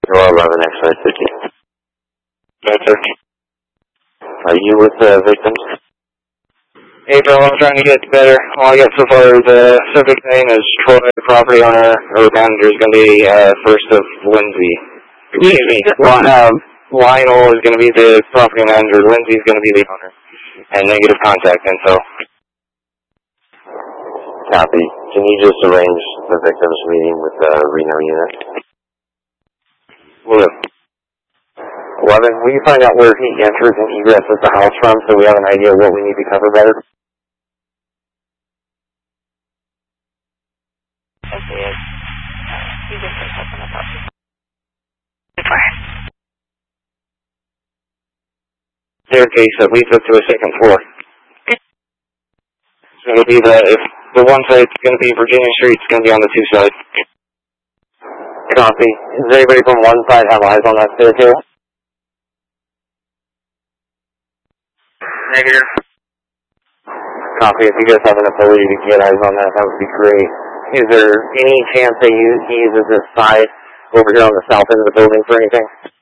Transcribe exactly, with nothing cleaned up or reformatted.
You're eleven X five fifty. Yes, sir. Are you with the victims? April, I'm trying to get better. All I got so far is the uh, subject name is Troy, the property owner, or manager is going to be uh, First of Lindsay. Excuse me. Um, Lionel is going to be the property manager, Lindsay is going to be the owner. And negative contact info. Copy. Can you just arrange the victims meeting with the Reno unit? Will do. eleven, will you find out where he enters and egresses the house from so we have an idea of what we need to cover better? Staircase that leads up to a second floor. So it'll be the, if the one side's going to be Virginia Street, it's going to be on the two sides. Copy. Does anybody from one side have eyes on that staircase? Negative. Copy. If you guys have an ability to get eyes on that, that would be great. Is there any chance that he uses this side over here on the south end of the building for anything?